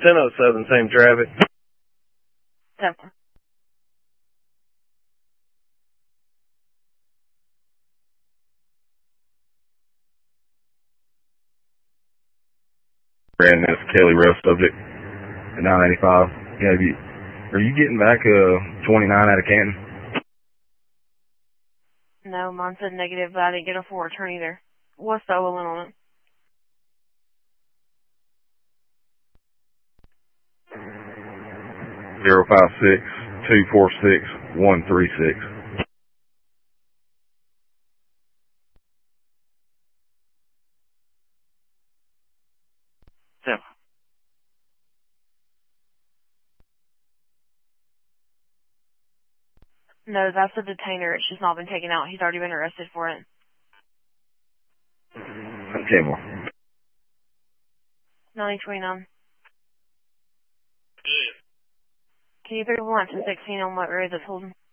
1007, same traffic. 10. Brand new Kelly Rail subject at 985. Yeah, are you getting back 29 out of Canton? No, mine said negative, but I didn't get a full return either. What's the OLN on it? 056-246-136. Yeah. No, that's a detainer. It's just not been taken out. He's already been arrested for it. Okay, well. 9029. Can you put a 1 to 16 on what road that's holding?